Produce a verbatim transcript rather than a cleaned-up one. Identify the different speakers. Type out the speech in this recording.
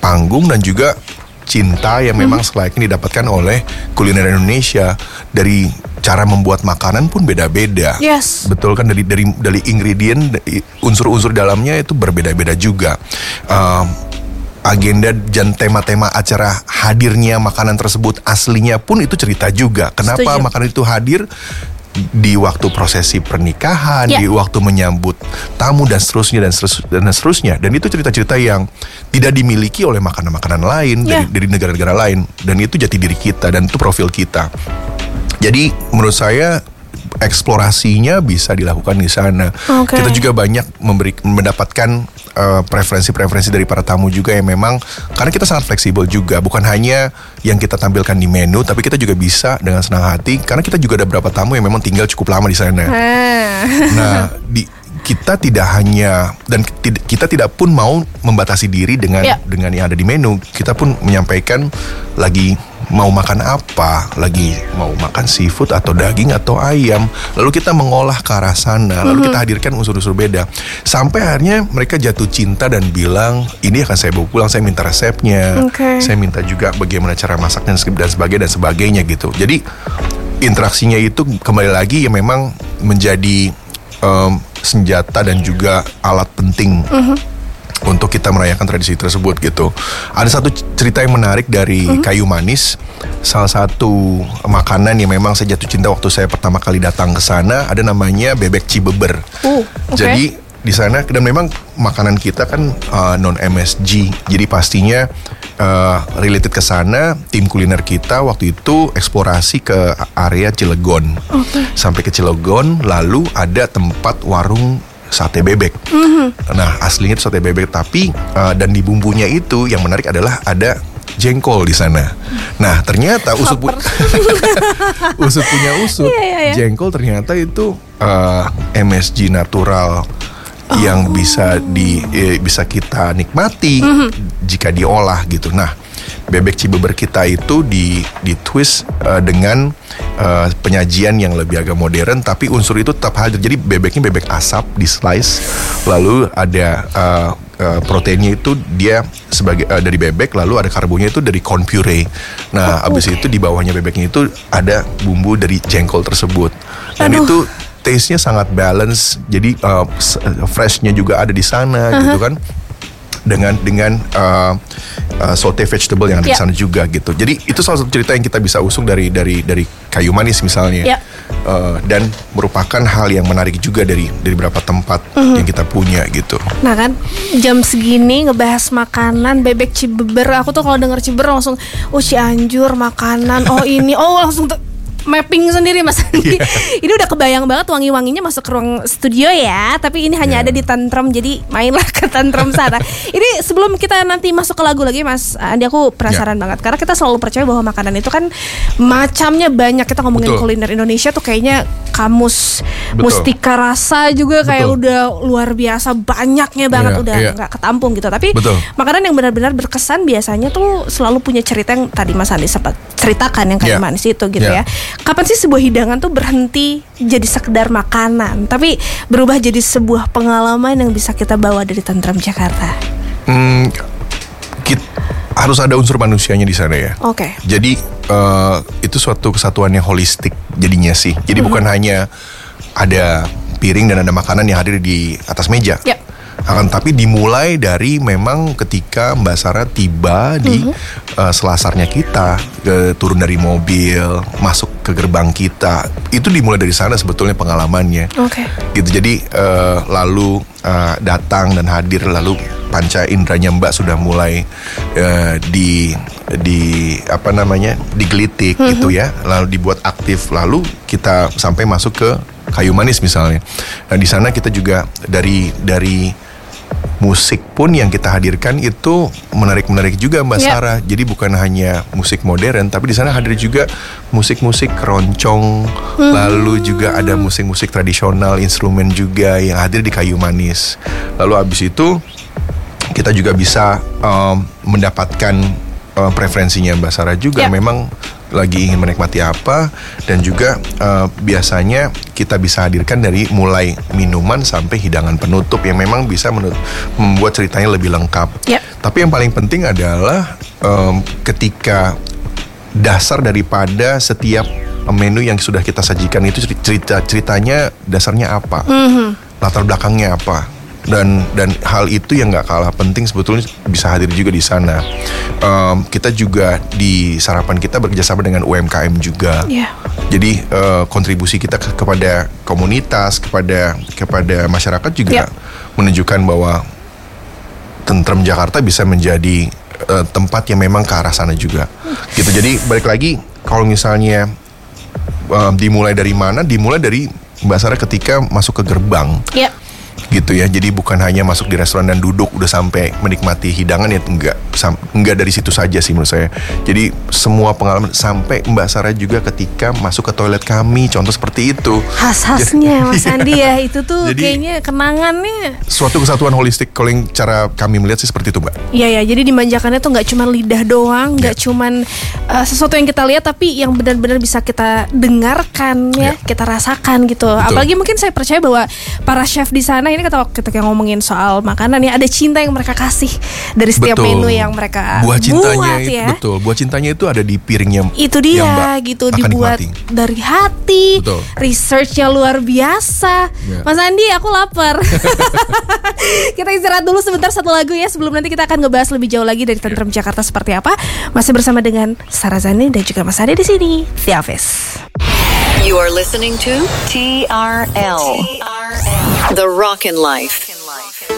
Speaker 1: panggung dan juga cinta yang memang hmm. selayaknya didapatkan oleh kuliner Indonesia. Dari cara membuat makanan pun beda-beda.
Speaker 2: Yes.
Speaker 1: Betul kan, dari dari dari ingredient, unsur-unsur dalamnya itu berbeda-beda juga. Um, agenda dan tema-tema acara hadirnya makanan tersebut aslinya pun itu cerita juga. Kenapa Setuju. makanan itu hadir di waktu prosesi pernikahan, yeah. di waktu menyambut tamu dan seterusnya dan seterusnya dan seterusnya. Dan itu cerita-cerita yang tidak dimiliki oleh makanan-makanan lain yeah. dari, dari negara-negara lain. Dan itu jati diri kita dan itu profil kita. Jadi menurut saya eksplorasinya bisa dilakukan di sana. Okay. Kita juga banyak memberi mendapatkan uh, preferensi-preferensi dari para tamu juga yang memang, karena kita sangat fleksibel juga, bukan hanya yang kita tampilkan di menu, tapi kita juga bisa dengan senang hati karena kita juga ada beberapa tamu yang memang tinggal cukup lama di sana. Nah, di kita tidak hanya dan kita tidak pun mau membatasi diri dengan yeah. dengan yang ada di menu. Kita pun menyampaikan lagi mau makan apa, lagi mau makan seafood atau daging atau ayam. Lalu kita mengolah ke arah sana, lalu mm-hmm. kita hadirkan unsur-unsur beda. Sampai akhirnya mereka jatuh cinta dan bilang, ini akan saya bawa pulang, saya minta resepnya, okay. saya minta juga bagaimana cara masak dan sebagainya dan sebagainya gitu. Jadi interaksinya itu kembali lagi yang memang menjadi um, senjata dan juga alat penting mm-hmm. untuk kita merayakan tradisi tersebut gitu. Ada satu cerita yang menarik dari mm-hmm. Kayu Manis. Salah satu makanan yang memang saya jatuh cinta waktu saya pertama kali datang ke sana, ada namanya bebek cibeber. Uh, okay. Jadi di sana, dan memang makanan kita kan uh, non M S G. Jadi pastinya uh, related ke sana. Tim kuliner kita waktu itu eksplorasi ke area Cilegon. Okay. Sampai ke Cilegon, lalu ada tempat warung sate bebek. Mm-hmm. Nah, aslinya itu sate bebek, tapi uh, dan di bumbunya itu yang menarik adalah ada jengkol di sana. Nah, ternyata usut pu- usut punya usut, yeah, yeah, yeah. jengkol ternyata itu uh, M S G natural oh. yang bisa di eh, bisa kita nikmati mm-hmm. jika diolah gitu. Nah, bebek cibeber kita itu di di twist uh, dengan uh, penyajian yang lebih agak modern, tapi unsur itu tetap hadir. Jadi bebeknya bebek asap di slice, lalu ada uh, uh, proteinnya itu dia sebagai uh, dari bebek, lalu ada karbonya itu dari corn puree. Nah, oh, abis okay. itu di bawahnya bebeknya itu ada bumbu dari jengkol tersebut, dan Aduh. itu taste-nya sangat balance. Jadi uh, freshnya juga ada di sana, uh-huh. gitu kan. dengan dengan uh, uh, saute vegetable yang ada yeah. di sana juga gitu. Jadi itu salah satu cerita yang kita bisa usung dari dari dari Kayu Manis misalnya, yeah. uh, dan merupakan hal yang menarik juga dari dari beberapa tempat mm-hmm. yang kita punya gitu.
Speaker 2: Nah kan jam segini ngebahas makanan bebek cibeber, aku tuh kalau denger cibeber langsung oh Cianjur makanan, oh ini oh langsung tuh mapping sendiri Mas Andi. Yeah. Ini udah kebayang banget wangi-wanginya masuk ke ruang studio ya. Tapi ini hanya yeah. ada di Tantrum, jadi mainlah ke Tantrum sana. Ini sebelum kita nanti masuk ke lagu lagi Mas Andi, aku penasaran yeah. banget. Karena kita selalu percaya bahwa makanan itu kan macamnya banyak. Kita ngomongin Betul. kuliner Indonesia tuh kayaknya kamus Betul. mustika rasa juga kayak Betul. udah luar biasa banyaknya banget, yeah, udah yeah. gak ketampung gitu. Tapi Betul. makanan yang benar-benar berkesan biasanya tuh selalu punya cerita yang tadi Mas Andi sempat ceritakan, yang kayak yeah. manis itu gitu yeah. ya. Kapan sih sebuah hidangan tuh berhenti jadi sekedar makanan, tapi berubah jadi sebuah pengalaman yang bisa kita bawa dari Tantrum Jakarta?
Speaker 1: Hmm, kita, harus ada unsur manusianya di sana ya. Oke. Okay. Jadi uh, itu suatu kesatuan yang holistik jadinya sih. Jadi mm-hmm. bukan hanya ada piring dan ada makanan yang hadir di atas meja. Yep. Akan tapi dimulai dari memang ketika Mbak Sarah tiba di mm-hmm. uh, selasarnya kita, uh, turun dari mobil, masuk ke gerbang kita, itu dimulai dari sana sebetulnya pengalamannya. Oke. Okay. Gitu, jadi uh, lalu uh, datang dan hadir, lalu panca inderanya Mbak sudah mulai uh, di di apa namanya digelitik mm-hmm. gitu ya, lalu dibuat aktif, lalu kita sampai masuk ke Kayu Manis misalnya. Nah di sana kita juga dari dari musik pun yang kita hadirkan itu menarik-menarik juga Mbak yeah. Sarah. Jadi bukan hanya musik modern, tapi di sana hadir juga musik-musik keroncong, hmm. lalu juga ada musik-musik tradisional, instrumen juga yang hadir di Kayu Manis. Lalu abis itu kita juga bisa um, mendapatkan uh, preferensinya Mbak Sarah juga. Yeah. Memang lagi ingin menikmati apa, dan juga uh, biasanya kita bisa hadirkan dari mulai minuman sampai hidangan penutup yang memang bisa menut- membuat ceritanya lebih lengkap.
Speaker 2: Yep.
Speaker 1: Tapi yang paling penting adalah um, ketika dasar daripada setiap menu yang sudah kita sajikan itu cerita ceritanya dasarnya apa, mm-hmm. latar belakangnya apa, dan dan hal itu yang nggak kalah penting sebetulnya bisa hadir juga di sana. Um, kita juga di sarapan kita bekerjasama dengan U M K M juga, yeah. Jadi uh, kontribusi kita ke, kepada komunitas, kepada kepada masyarakat juga yeah. menunjukkan bahwa Tentrem Jakarta bisa menjadi uh, tempat yang memang ke arah sana juga, mm. gitu. Jadi balik lagi kalau misalnya Um, dimulai dari mana? Dimulai dari Mbak Sarah ketika masuk ke gerbang, yep. gitu ya. Jadi bukan hanya masuk di restoran dan duduk udah sampai menikmati hidangan, ya enggak, sam- enggak dari situ saja sih menurut saya. Jadi semua pengalaman sampai Mbak Sarah juga ketika masuk ke toilet kami, contoh seperti itu.
Speaker 2: Khas-khasnya Mas Andi ya, itu tuh
Speaker 1: jadi,
Speaker 2: kayaknya kenangannya.
Speaker 1: Suatu kesatuan holistik kalau yang cara kami melihat sih seperti itu, Mbak.
Speaker 2: Iya ya, jadi dimanjakannya tuh nggak cuma lidah doang, nggak yeah. cuma uh, sesuatu yang kita lihat, tapi yang benar-benar bisa kita dengarkan ya, yeah. kita rasakan gitu. Betul. Apalagi mungkin saya percaya bahwa para chef di sana ini kata kita ngomongin soal makanan ya, ada cinta yang mereka kasih dari setiap betul. Menu yang mereka buah cintanya
Speaker 1: buat
Speaker 2: itu,
Speaker 1: ya. Betul, buah cintanya itu ada di piringnya.
Speaker 2: Itu dia gitu, dibuat nikmati. Dari hati. Betul. Researchnya luar biasa. Ya. Mas Andi, aku lapar. Kita istirahat dulu sebentar, satu lagu ya, sebelum nanti kita akan ngebahas lebih jauh lagi dari Tentrem ya. Jakarta seperti apa. Masih bersama dengan Sarah Zani dan juga Mas Andi di sini. The Office.
Speaker 3: You are listening to T R L, T R L. The Rockin' Life.